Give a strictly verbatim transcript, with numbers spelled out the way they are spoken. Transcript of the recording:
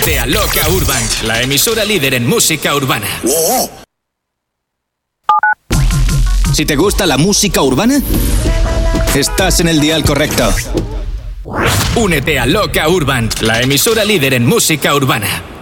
Únete a Loca Urban, la emisora líder en música urbana. ¡Oh! Si te gusta la música urbana, estás en el dial correcto. Únete a Loca Urban, la emisora líder en música urbana.